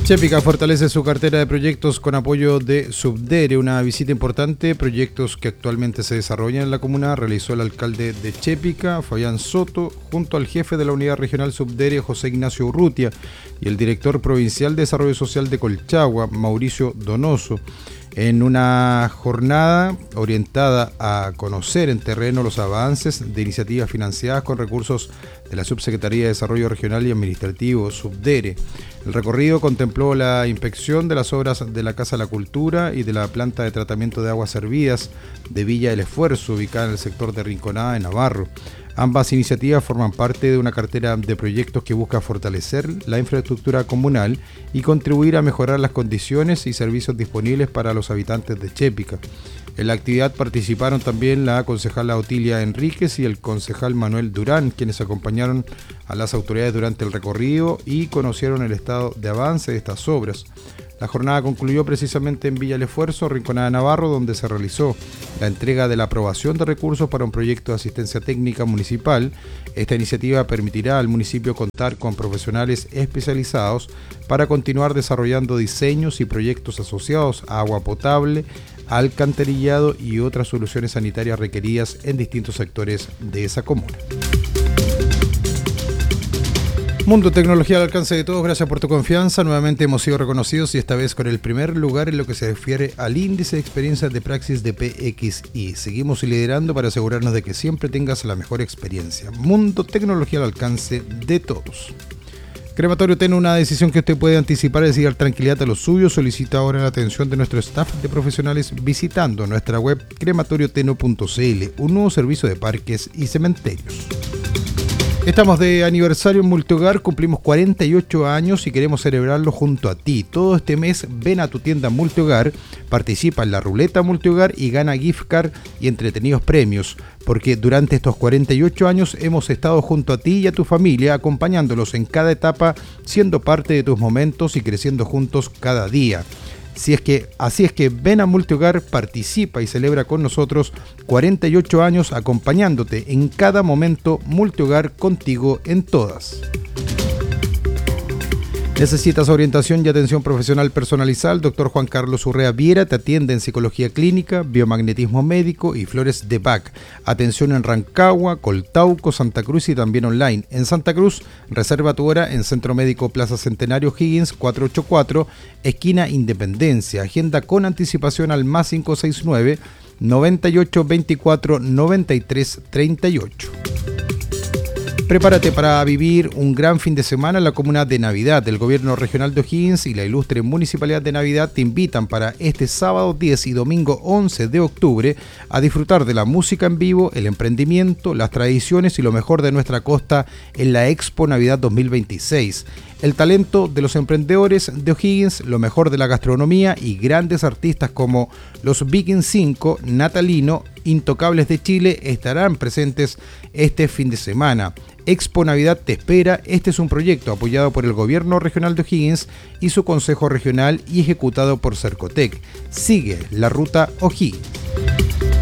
Chepica fortalece su cartera de proyectos con apoyo de Subdere, una visita importante. Proyectos que actualmente se desarrollan en la comuna realizó el alcalde de Chepica, Fabián Soto, junto al jefe de la unidad regional Subdere, José Ignacio Urrutia, y el director provincial de Desarrollo Social de Colchagua, Mauricio Donoso, en una jornada orientada a conocer en terreno los avances de iniciativas financiadas con recursos de la Subsecretaría de Desarrollo Regional y Administrativo, Subdere. El recorrido contempló la inspección de las obras de la Casa de la Cultura y de la planta de tratamiento de aguas servidas de Villa El Esfuerzo, ubicada en el sector de Rinconada, en Navarro. Ambas iniciativas forman parte de una cartera de proyectos que busca fortalecer la infraestructura comunal y contribuir a mejorar las condiciones y servicios disponibles para los habitantes de Chepica. En la actividad participaron también la concejala Otilia Enríquez y el concejal Manuel Durán, quienes acompañaron a las autoridades durante el recorrido y conocieron el estado de avance de estas obras. La jornada concluyó precisamente en Villa El Esfuerzo, Rinconada, Navarro, donde se realizó la entrega de la aprobación de recursos para un proyecto de asistencia técnica municipal. Esta iniciativa permitirá al municipio contar con profesionales especializados para continuar desarrollando diseños y proyectos asociados a agua potable, alcantarillado y otras soluciones sanitarias requeridas en distintos sectores de esa comuna. Mundo Tecnología al alcance de todos, gracias por tu confianza. Nuevamente hemos sido reconocidos y esta vez con el primer lugar en lo que se refiere al índice de experiencias de praxis de PXI. Seguimos liderando para asegurarnos de que siempre tengas la mejor experiencia. Mundo Tecnología al alcance de todos. Crematorio Teno, una decisión que usted puede anticipar y dar tranquilidad a los suyos. Solicita ahora la atención de nuestro staff de profesionales visitando nuestra web crematorioteno.cl, un nuevo servicio de parques y cementerios. Estamos de aniversario en Multihogar, cumplimos 48 años y queremos celebrarlo junto a ti. Todo este mes ven a tu tienda Multihogar, participa en la ruleta Multihogar y gana gift card y entretenidos premios, porque durante estos 48 años hemos estado junto a ti y a tu familia, acompañándolos en cada etapa, siendo parte de tus momentos y creciendo juntos cada día. Así es que ven a Multihogar, participa y celebra con nosotros 48 años acompañándote en cada momento. Multihogar, contigo en todas. ¿Necesitas orientación y atención profesional personalizada? El Dr. Juan Carlos Urrea Viera te atiende en psicología clínica, biomagnetismo médico y flores de Bach. Atención en Rancagua, Coltauco, Santa Cruz y también online. En Santa Cruz, reserva tu hora en Centro Médico Plaza Centenario Higgins 484, esquina Independencia. Agenda con anticipación al más 569 98 24 93 38. Prepárate para vivir un gran fin de semana en la comuna de Navidad. El Gobierno Regional de O'Higgins y la ilustre Municipalidad de Navidad te invitan para este sábado 10 y domingo 11 de octubre a disfrutar de la música en vivo, el emprendimiento, las tradiciones y lo mejor de nuestra costa en la Expo Navidad 2026. El talento de los emprendedores de O'Higgins, lo mejor de la gastronomía y grandes artistas como los Viking 5, Natalino, Intocables de Chile estarán presentes este fin de semana. Expo Navidad te espera. Este es un proyecto apoyado por el Gobierno Regional de O'Higgins y su Consejo Regional y ejecutado por Cercotec. Sigue la ruta O'Higgins.